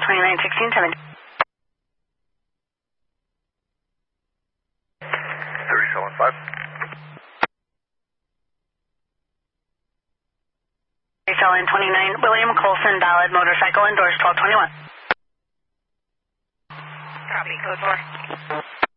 2916 37.5. 29, William Colson, valid motorcycle, endorsed 1221. Copy, code 4.